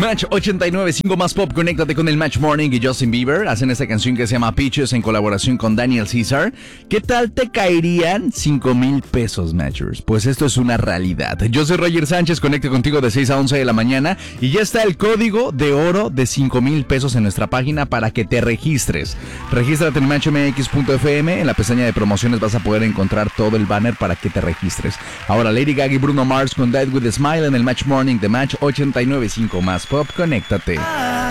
Match 89.5 más pop, conéctate con el Match Morning y Justin Bieber. Hacen esta canción que se llama Peaches en colaboración con Daniel Caesar. ¿Qué tal te caerían 5,000 pesos, Matchers? Pues esto es una realidad. Yo soy Roger Sánchez, conecto contigo de 6 a 11 de la mañana y ya está el código de oro de 5,000 pesos en nuestra página para que te registres. Regístrate en matchmx.fm, en la pestaña de promociones vas a poder encontrar todo el banner para que te registres. Ahora Lady Gaga y Bruno Mars con Dead with a Smile en el Match Morning de Match 89.5 más pop, conéctate.